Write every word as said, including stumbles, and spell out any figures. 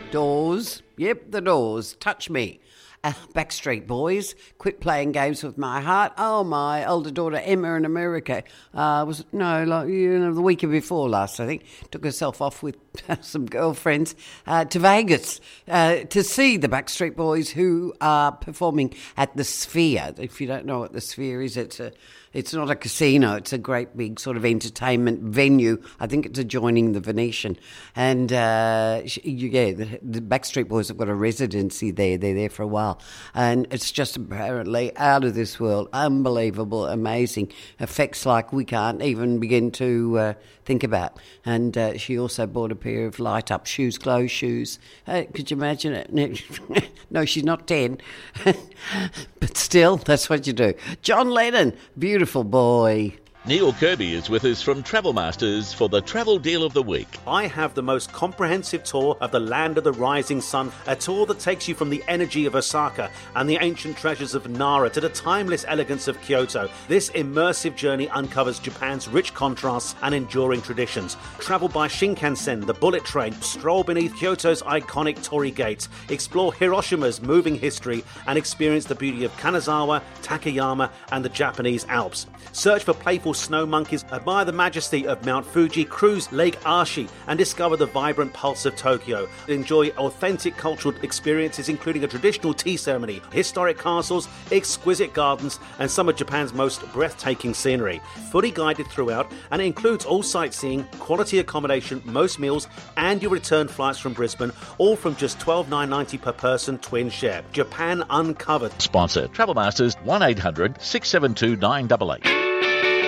Doors. Yep, the Doors. Touch Me. Uh, Backstreet Boys, Quit Playing Games with My Heart. Oh, my older daughter Emma in America uh, was, no, like, you know, the weekend before last, I think, took herself off with some girlfriends uh, to Vegas uh, to see the Backstreet Boys, who are performing at the Sphere. If you don't know what the Sphere is, it's a It's not a casino. It's a great big sort of entertainment venue. I think it's adjoining the Venetian. And, uh, yeah, the, the Backstreet Boys have got a residency there. They're there for a while. And it's just apparently out of this world. Unbelievable, amazing. Effects like we can't even begin to uh, think about. And uh, she also bought a pair of light-up shoes, clothes shoes. Uh, could you imagine it? No, she's not ten. But still, that's what you do. John Lennon, beautiful boy. Neil Kirby is with us from Travel Masters for the Travel Deal of the Week. I have the most comprehensive tour of the Land of the Rising Sun, a tour that takes you from the energy of Osaka and the ancient treasures of Nara to the timeless elegance of Kyoto. This immersive journey uncovers Japan's rich contrasts and enduring traditions. Travel by Shinkansen, the bullet train, stroll beneath Kyoto's iconic Torii Gates, explore Hiroshima's moving history, and experience the beauty of Kanazawa, Takayama, and the Japanese Alps. Search for playful snow monkeys, admire the majesty of Mount Fuji, cruise Lake Ashi, and discover the vibrant pulse of Tokyo. Enjoy authentic cultural experiences, including a traditional tea ceremony, historic castles, exquisite gardens, and some of Japan's most breathtaking scenery. Fully guided throughout, and it includes all sightseeing, quality accommodation, most meals, and your return flights from Brisbane, all from just twelve dollars nine ninety per person, twin share. Japan Uncovered. Sponsor Travel Masters, one eight hundred six seven two nine eight eight.